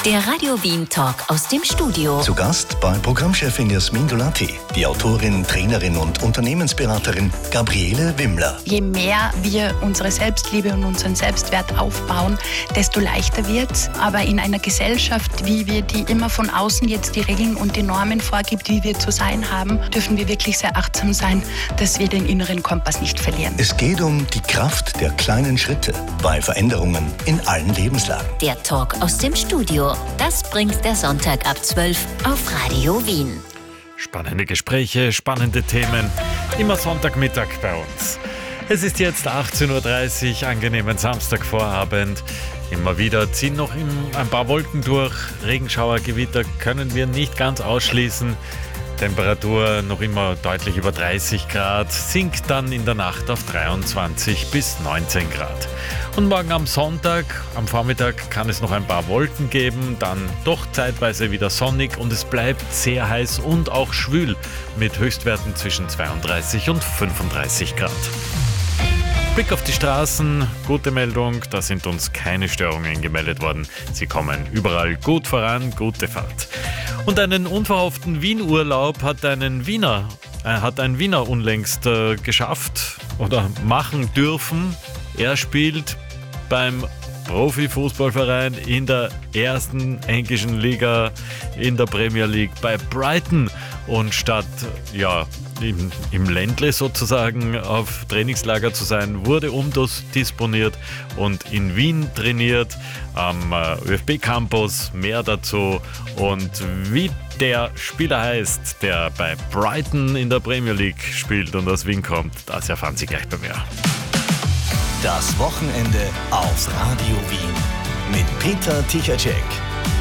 Der Radio Wien Talk aus dem Studio. Zu Gast bei Programmchefin Jasmin Dolati, die Autorin, Trainerin und Unternehmensberaterin Gabriele Wimmler. Je mehr wir unsere Selbstliebe und unseren Selbstwert aufbauen, desto leichter wird's. Aber in einer Gesellschaft, wie wir die immer von außen jetzt die Regeln und die Normen vorgibt, wie wir zu sein haben, dürfen wir wirklich sehr achtsam sein, dass wir den inneren Kompass nicht verlieren. Es geht um die Kraft der kleinen Schritte bei Veränderungen in allen Lebenslagen. Der Talk aus dem Studio. Das bringt der Sonntag ab 12 auf Radio Wien. Spannende Gespräche, spannende Themen. Immer Sonntagmittag bei uns. Es ist jetzt 18.30 Uhr, angenehmen Samstagvorabend. Immer wieder ziehen noch ein paar Wolken durch. Regenschauer, Gewitter können wir nicht ganz ausschließen. Temperatur noch immer deutlich über 30 Grad, sinkt dann in der Nacht auf 23 bis 19 Grad. Und morgen am Sonntag, am Vormittag, kann es noch ein paar Wolken geben, dann doch zeitweise wieder sonnig und es bleibt sehr heiß und auch schwül mit Höchstwerten zwischen 32 und 35 Grad. Blick auf die Straßen, gute Meldung, da sind uns keine Störungen gemeldet worden. Sie kommen überall gut voran, gute Fahrt. Und einen unverhofften Wien-Urlaub hat ein Wiener unlängst geschafft oder machen dürfen. Er spielt beim Profifußballverein in der ersten englischen Liga, in der Premier League bei Brighton. Und statt im Ländle sozusagen auf Trainingslager zu sein, wurde umdisponiert und in Wien trainiert, am ÖFB-Campus. Mehr dazu und wie der Spieler heißt, der bei Brighton in der Premier League spielt und aus Wien kommt, das erfahren Sie gleich bei mir. Das Wochenende auf Radio Wien mit Peter Tichacek.